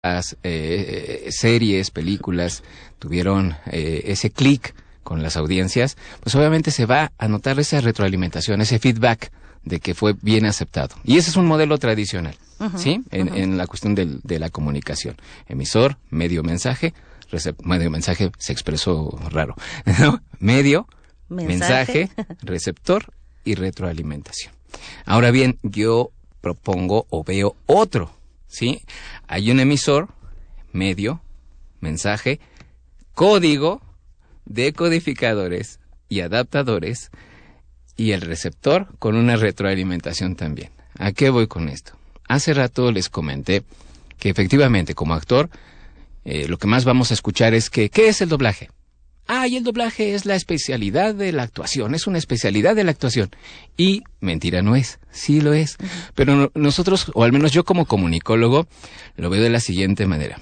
series, películas tuvieron ese clic con las audiencias, pues obviamente se va a notar esa retroalimentación, ese feedback de que fue bien aceptado. Y ese es un modelo tradicional, ¿sí? En la cuestión de la comunicación. Emisor, medio mensaje, medio mensaje se expresó raro, ¿no? Medio, mensaje, receptor y retroalimentación. Ahora bien, yo propongo o veo otro, ¿sí? Hay un emisor, medio, mensaje, código, decodificadores y adaptadores, y el receptor con una retroalimentación también. ¿A qué voy con esto? Hace rato les comenté que efectivamente como actor lo que más vamos a escuchar es que ¿qué es el doblaje? Y el doblaje es la especialidad de la actuación, es una especialidad de la actuación. Y mentira no es, sí lo es. Pero nosotros, o al menos yo como comunicólogo, lo veo de la siguiente manera.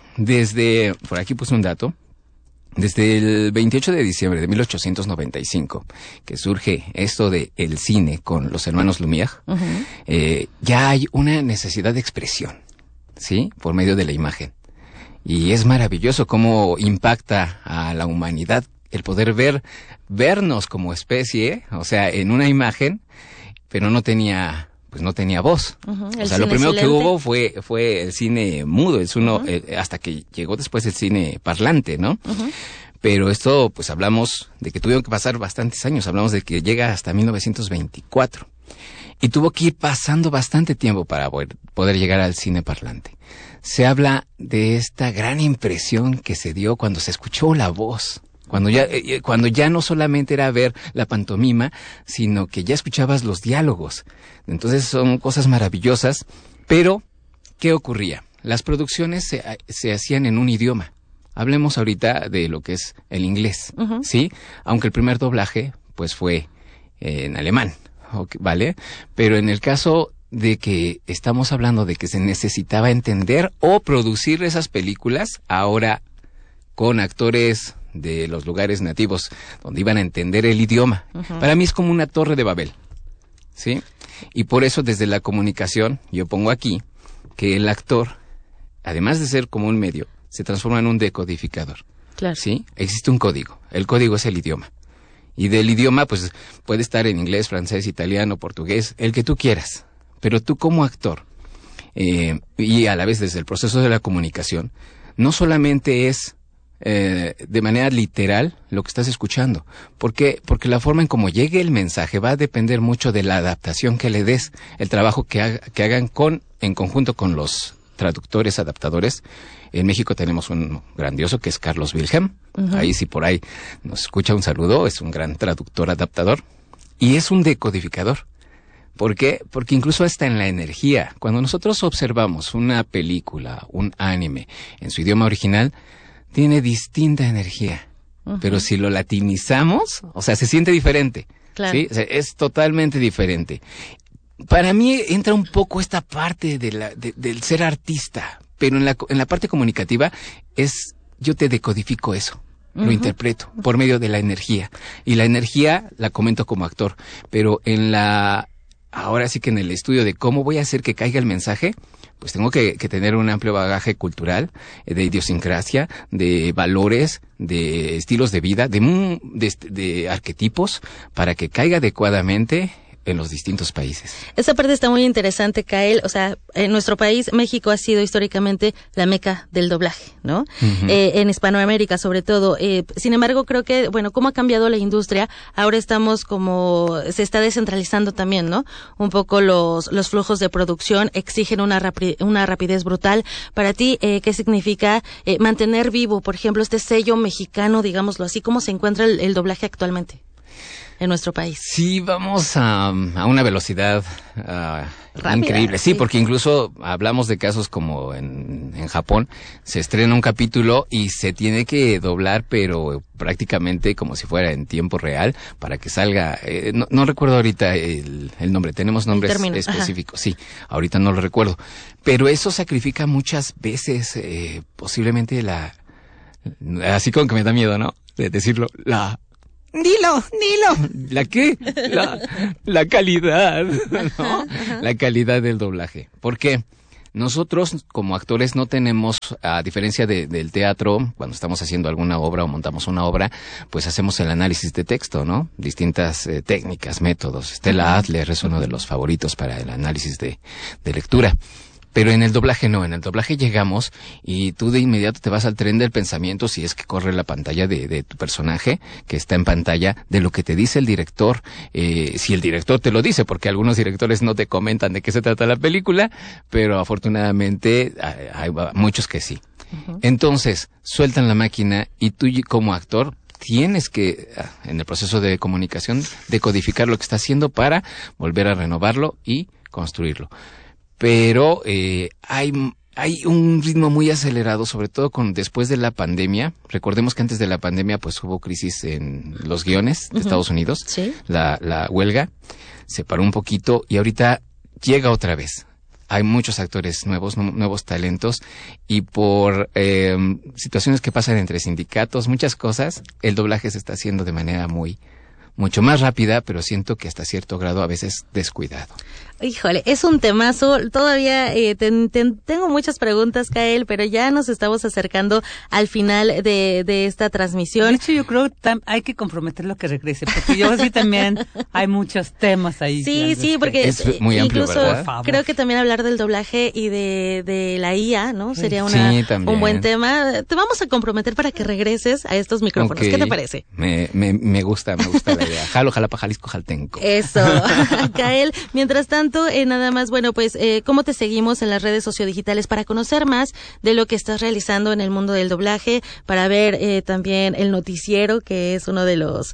Por aquí puse un dato, desde el 28 de diciembre de 1895, que surge esto de el cine con los hermanos Lumière, ya hay una necesidad de expresión, ¿sí? Por medio de la imagen. Y es maravilloso cómo impacta a la humanidad el poder vernos como especie, o sea, en una imagen, pero no tenía voz. O sea, lo primero que hubo fue el cine mudo, hasta que llegó después el cine parlante, ¿no? Pero esto, pues hablamos de que tuvieron que pasar bastantes años, hablamos de que llega hasta 1924. Y tuvo que ir pasando bastante tiempo para poder llegar al cine parlante. Se habla de esta gran impresión que se dio cuando se escuchó la voz. Cuando ya no solamente era ver la pantomima, sino que ya escuchabas los diálogos. Entonces son cosas maravillosas, pero ¿qué ocurría? Las producciones se hacían en un idioma. Hablemos ahorita de lo que es el inglés, ¿sí? Aunque el primer doblaje, pues fue en alemán, ¿vale? Pero en el caso de que estamos hablando de que se necesitaba entender o producir esas películas, ahora con actores de los lugares nativos donde iban a entender el idioma. Para mí es como una torre de Babel, ¿sí? Y por eso desde la comunicación yo pongo aquí que el actor, además de ser como un medio, se transforma en un decodificador. Claro. ¿Sí? Existe un código. El código es el idioma. Y del idioma, pues, puede estar en inglés, francés, italiano, portugués, el que tú quieras. Pero tú como actor, y a la vez desde el proceso de la comunicación, no solamente es de manera literal lo que estás escuchando. ¿Por qué? Porque la forma en cómo llegue el mensaje va a depender mucho de la adaptación que le des, el trabajo que hagan en conjunto con los traductores, adaptadores. En México tenemos un grandioso que es Carlos Wilhelm. Ahí si por ahí nos escucha, un saludo, es un gran traductor, adaptador. Y es un decodificador. ¿Por qué? Porque incluso hasta en la energía, cuando nosotros observamos una película, un anime, en su idioma original, tiene distinta energía. Pero si lo latinizamos, o sea, se siente diferente. Claro. ¿Sí? O sea, es totalmente diferente. Para mí entra un poco esta parte del ser artista, pero en la parte comunicativa yo te decodifico eso. Lo interpreto por medio de la energía. Y la energía la comento como actor, pero ahora sí que en el estudio de cómo voy a hacer que caiga el mensaje, pues tengo que tener un amplio bagaje cultural, de idiosincrasia, de valores, de estilos de vida, de arquetipos, para que caiga adecuadamente en los distintos países. Esa parte está muy interesante, Kael. O sea, en nuestro país, México ha sido históricamente la meca del doblaje, ¿no? En Hispanoamérica, sobre todo. Sin embargo, creo que, bueno, cómo ha cambiado la industria, ahora se está descentralizando también, ¿no? Un poco los flujos de producción exigen una rapidez brutal. Para ti, ¿qué significa mantener vivo, por ejemplo, este sello mexicano, digámoslo así? ¿Cómo se encuentra el doblaje actualmente en nuestro país? Sí, vamos a una velocidad increíble. Sí, porque incluso hablamos de casos como en Japón, se estrena un capítulo y se tiene que doblar, pero prácticamente como si fuera en tiempo real, para que salga. No recuerdo ahorita el nombre, tenemos nombres específicos. Sí, ahorita no lo recuerdo. Pero eso sacrifica muchas veces, posiblemente así como que me da miedo, ¿no? De decirlo, Dilo. ¿La qué? La calidad, ¿no? La calidad del doblaje. ¿Por qué? Nosotros, como actores, no tenemos, a diferencia del teatro, cuando estamos haciendo alguna obra o montamos una obra, pues hacemos el análisis de texto, ¿no? Distintas técnicas, métodos. Stella Adler es uno de los favoritos para el análisis de lectura. Pero en el doblaje no, en el doblaje llegamos y tú de inmediato te vas al tren del pensamiento, si es que corre la pantalla de tu personaje, que está en pantalla, de lo que te dice el director, si el director te lo dice, porque algunos directores no te comentan de qué se trata la película, pero afortunadamente hay muchos que sí. Uh-huh. Entonces, sueltan la máquina y tú como actor tienes que, en el proceso de comunicación, decodificar lo que está haciendo para volver a renovarlo y construirlo. Pero hay un ritmo muy acelerado, sobre todo después de la pandemia. Recordemos que antes de la pandemia pues hubo crisis en los guiones de Estados Unidos. ¿Sí? La huelga se paró un poquito y ahorita llega otra vez. Hay muchos actores nuevos talentos y por situaciones que pasan entre sindicatos, muchas cosas, el doblaje se está haciendo de manera mucho más rápida, pero siento que hasta cierto grado a veces descuidado. Híjole, es un temazo. Todavía tengo muchas preguntas, Kael, pero ya nos estamos acercando al final de esta transmisión. De hecho, yo creo que hay que comprometerlo que regrese, porque yo sí también hay muchos temas ahí. Sí, porque es muy amplio, incluso ¿verdad? Creo que también hablar del doblaje y de la IA, ¿no? Sería un buen tema. Te vamos a comprometer para que regreses a estos micrófonos. Okay. ¿Qué te parece? Me gusta la idea. Jalo, Jalapa, Jalisco, Jaltenco. Eso. Kael, mientras tanto, nada más, bueno, pues, ¿cómo te seguimos en las redes sociodigitales para conocer más de lo que estás realizando en el mundo del doblaje? Para ver también el noticiero, que es uno de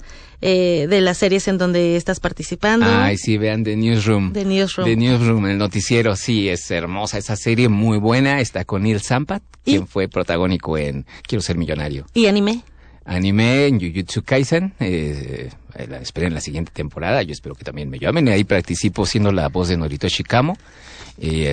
las series en donde estás participando. Ay, sí, vean The Newsroom. The Newsroom, el noticiero, sí, es hermosa esa serie, muy buena. Está con Neil Sampat, quien fue protagónico en Quiero ser millonario. ¿Y anime? Anime en Jujutsu Kaisen, la esperen la siguiente temporada, yo espero que también me llamen, ahí participo siendo la voz de Noritoshi Kamo, y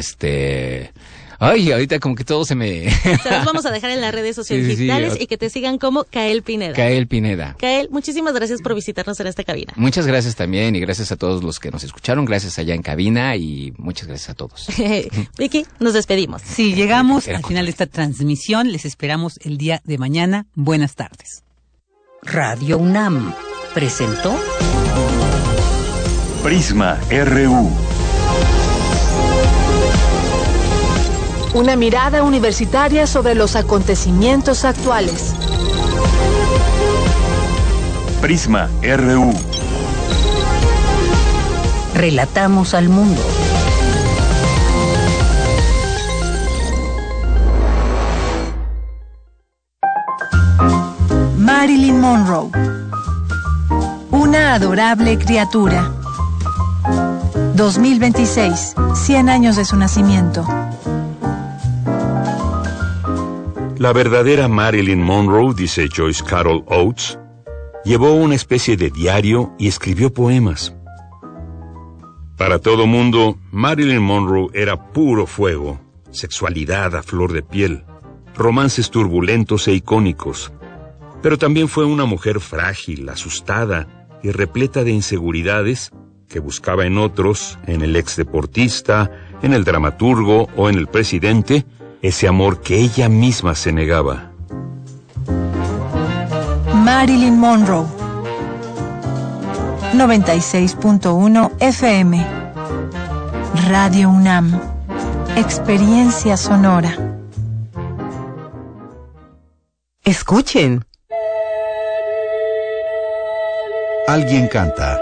ahorita como que todo se me... Se los vamos a dejar en las redes sociodigitales y que te sigan como Kael Pineda. Kael, muchísimas gracias por visitarnos en esta cabina. Muchas gracias también y gracias a todos los que nos escucharon, gracias allá en cabina y muchas gracias a todos. Vicky, nos despedimos. Sí, llegamos al final de esta transmisión, les esperamos el día de mañana. Buenas tardes. Radio UNAM presentó Prisma RU. Una mirada universitaria sobre los acontecimientos actuales. Prisma RU. Relatamos al mundo. Marilyn Monroe. Una adorable criatura. 2026, 100 años de su nacimiento. La verdadera Marilyn Monroe, dice Joyce Carol Oates, llevó una especie de diario y escribió poemas. Para todo mundo, Marilyn Monroe era puro fuego, sexualidad a flor de piel, romances turbulentos e icónicos. Pero también fue una mujer frágil, asustada y repleta de inseguridades que buscaba en otros, en el exdeportista, en el dramaturgo o en el presidente, ese amor que ella misma se negaba. Marilyn Monroe. 96.1 FM. Radio UNAM. Experiencia sonora. Escuchen. Alguien canta.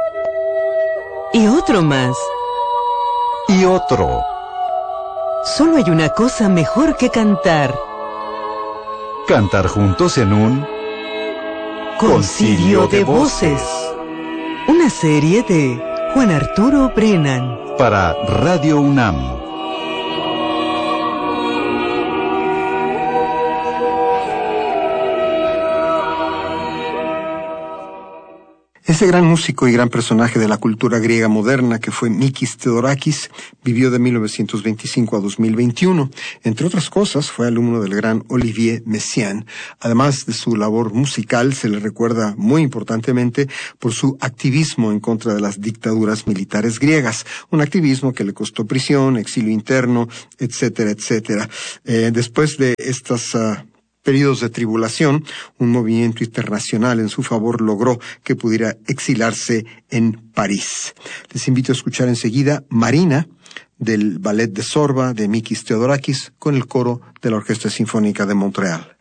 Y otro más. Y otro. Solo hay una cosa mejor que cantar. Cantar juntos en un... Concilio de voces. Una serie de Juan Arturo Brennan. Para Radio UNAM. Ese gran músico y gran personaje de la cultura griega moderna que fue Mikis Theodorakis vivió de 1925 a 2021. Entre otras cosas, fue alumno del gran Olivier Messiaen. Además de su labor musical, se le recuerda muy importantemente por su activismo en contra de las dictaduras militares griegas. Un activismo que le costó prisión, exilio interno, etcétera, etcétera. Después de estas periodos de tribulación, un movimiento internacional en su favor logró que pudiera exilarse en París. Les invito a escuchar enseguida Marina, del Ballet de Sorba de Mikis Theodorakis, con el coro de la Orquesta Sinfónica de Montreal.